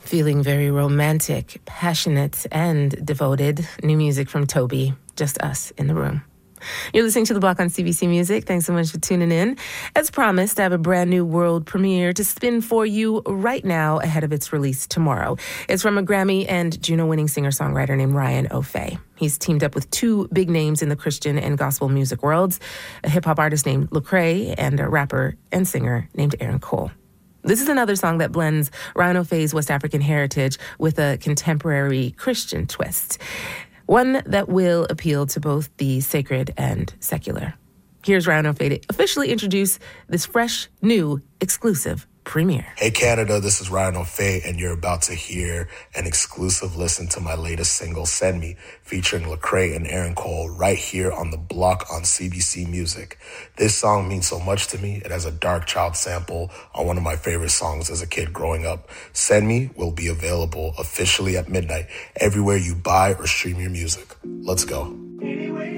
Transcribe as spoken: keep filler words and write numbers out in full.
Feeling very romantic, passionate, and devoted. New music from Toby. Just us in the room. You're listening to The Block on C B C Music. Thanks so much for tuning in. As promised, I have a brand new world premiere to spin for you right now ahead of its release tomorrow. It's from a Grammy and Juno-winning singer-songwriter named Ryan O'Fay. He's teamed up with two big names in the Christian and gospel music worlds, a hip-hop artist named Lecrae and a rapper and singer named Aaron Cole. This is another song that blends Ryan O'Fay's West African heritage with a contemporary Christian twist, one that will appeal to both the sacred and secular. Here's Ryan O'Fay to officially introduce this fresh, new, exclusive premiere. Hey Canada, this is Ryan O'Fay, and you're about to hear an exclusive listen to my latest single, Send Me, featuring Lecrae and Aaron Cole, right here on The Block on C B C Music. This song means so much to me. It has a Dark Child sample on one of my favorite songs as a kid growing up. Send Me will be available officially at midnight everywhere you buy or stream your music. Let's go.